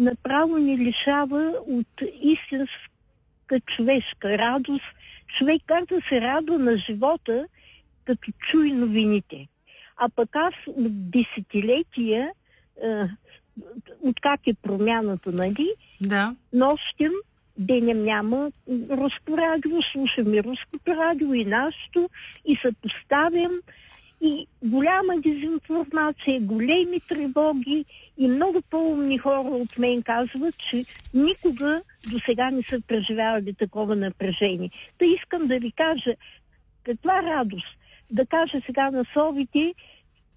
направо ни лишава от истинска човешка радост. Човек как да се радва на живота, като чуй новините. А пък аз от десетилетия, откак е промяната, нали, нощем, денем няма руско радио, слушаме руското радио и нашето, и съпоставям, и голяма дезинформация, големи тревоги, и много по-умни хора от мен казват, че никога до сега не са преживявали такова напрежение. Та искам да ви кажа, каква радост да кажа сега на совите,